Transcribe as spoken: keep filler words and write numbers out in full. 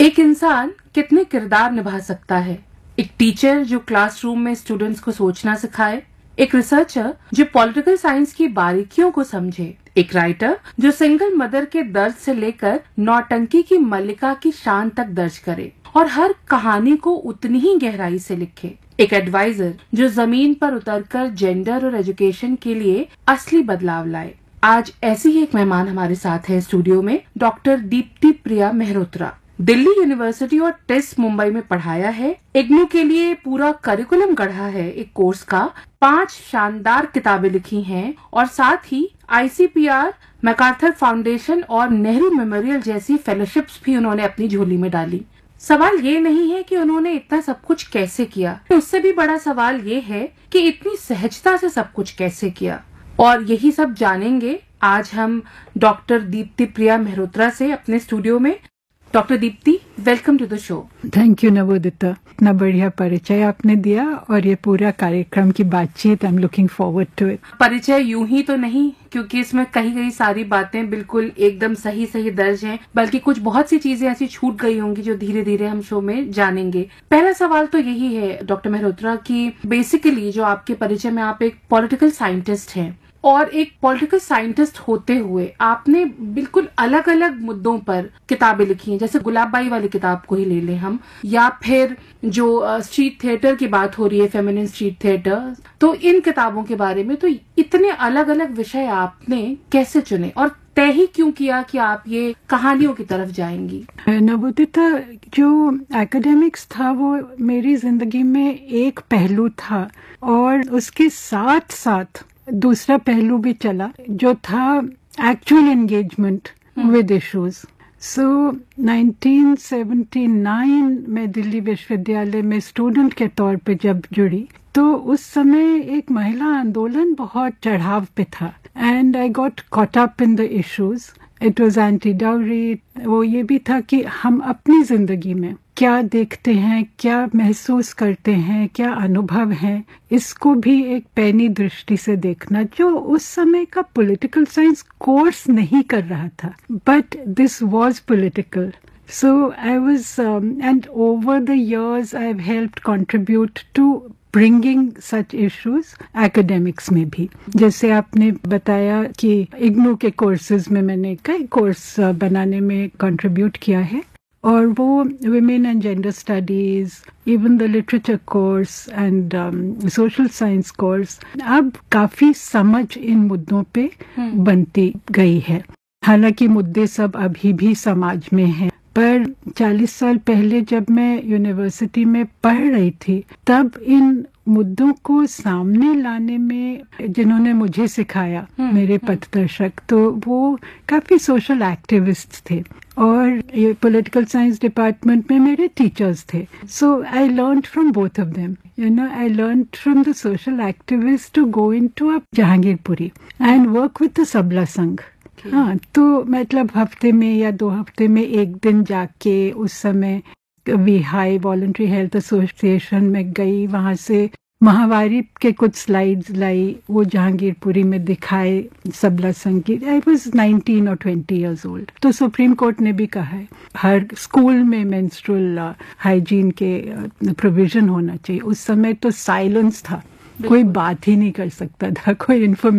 एक इंसान कितने किरदार निभा सकता है? एक टीचर जो क्लासरूम में स्टूडेंट्स को सोचना सिखाए, एक रिसर्चर जो पॉलिटिकल साइंस की बारीकियों को समझे, एक राइटर जो सिंगल मदर के दर्द से लेकर नौटंकी की मल्लिका की शान तक दर्ज करे और हर कहानी को उतनी ही गहराई से लिखे, एक एडवाइजर जो जमीन पर उतरकर जेंडर और एजुकेशन के लिए असली बदलाव लाए। आज ऐसी ही एक मेहमान हमारे साथ है स्टूडियो में, डॉक्टर दीप्ति प्रिया मेहरोत्रा। दिल्ली यूनिवर्सिटी और टेस्ट मुंबई में पढ़ाया है, इग्नू के लिए पूरा करिकुलम गढ़ा है एक कोर्स का, पांच शानदार किताबें लिखी हैं और साथ ही आईसीपीआर, मैकार्थर फाउंडेशन और नेहरू मेमोरियल जैसी फेलोशिप्स भी उन्होंने अपनी झोली में डाली। सवाल ये नहीं है कि उन्होंने इतना सब कुछ कैसे किया, उससे भी बड़ा सवाल ये है कि इतनी सहजता से सब कुछ कैसे किया। और यही सब जानेंगे आज हम डॉक्टर दीप्ति प्रिया मेहरोत्रा से अपने स्टूडियो में। Doctor Deepti, welcome to the show. Thank you Navodita, इतना बढ़िया परिचय आपने दिया और ये पूरा कार्यक्रम की बातचीत, I am looking forward to it. परिचय यूं ही तो नहीं, क्योंकि इसमें कहीं कहीं सारी बातें बिल्कुल एकदम सही सही दर्ज हैं, बल्कि कुछ बहुत सी चीजें ऐसी छूट गई होंगी जो धीरे धीरे हम शो में जानेंगे। पहला सवाल तो यही है डॉक्टर मेहरोत्रा की, बेसिकली जो आपके परिचय में आप एक पॉलिटिकल साइंटिस्ट हैं और एक पॉलिटिकल साइंटिस्ट होते हुए आपने बिल्कुल अलग अलग मुद्दों पर किताबें लिखी हैं, जैसे गुलाब बाई वाली किताब को ही ले लें हम, या फिर जो स्ट्रीट थिएटर की बात हो रही है, फेमिनिन स्ट्रीट थिएटर। तो इन किताबों के बारे में, तो इतने अलग अलग विषय आपने कैसे चुने और तय ही क्यों किया कि आप ये कहानियों की तरफ जाएंगी? नवोदिता, जो एकेडमिक्स था वो मेरी जिंदगी में एक पहलू था और उसके साथ साथ दूसरा पहलू भी चला जो था actual engagement with issues. So nineteen seventy nine में दिल्ली विश्वविद्यालय में स्टूडेंट के तौर पे जब जुड़ी तो उस समय एक महिला आंदोलन बहुत चढ़ाव पे था and I got caught up in the issues. It was anti dowry. वो ये भी था कि हम अपनी जिंदगी में क्या देखते हैं, क्या महसूस करते हैं, क्या अनुभव हैं, इसको भी एक पैनी दृष्टि से देखना, जो उस समय का पॉलिटिकल साइंस कोर्स नहीं कर रहा था, but this was political. So I was, um, and over the years I've helped contribute to bringing such issues academics में भी। जैसे आपने बताया कि इग्नू के कोर्सेज में मैंने कई कोर्स बनाने में contribute किया है और वो women and gender studies, even the literature course and um, social science course, अब काफी समझ इन मुद्दों पे बनती गई है। हालांकि मुद्दे सब अभी भी समाज में हैं, पर चालीस साल पहले जब मैं यूनिवर्सिटी में पढ़ रही थी तब इन मुद्दों को सामने लाने में जिन्होंने मुझे सिखाया, मेरे पथदर्शक, तो वो काफी सोशल एक्टिविस्ट थे और ये पॉलिटिकल साइंस डिपार्टमेंट में मेरे टीचर्स थे। सो I learned from both of them, you know, I learned from the social activist to go into a Jahangirpuri and work with the सबला संघ। हाँ, तो मतलब हफ्ते में या दो हफ्ते में एक दिन जाके उस समय विहाई वॉलंटरी हेल्थ एसोसिएशन में गई, वहां से महावारी के कुछ स्लाइड्स लाई, वो जहांगीरपुरी में दिखाए सबला संघ की। आई वाज नाइनटीन और ट्वेंटी इयर्स ओल्ड। तो सुप्रीम कोर्ट ने भी कहा है हर स्कूल में मेंस्ट्रुअल हाइजीन के प्रोविजन होना चाहिए। उस समय तो साइलेंस था, कोई बात ही नहीं कर सकता था, कोई इन्फॉर्मेशन